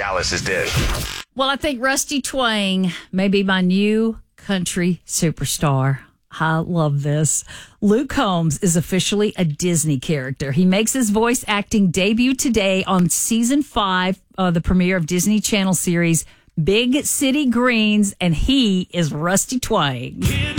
Dallas is dead. Well, I think Rusty Twang may be my new country superstar. I love this. Luke Combs is officially a Disney character. He makes his voice acting debut today on season 5, the premiere of Disney Channel series Big City Greens, and he is Rusty Twang.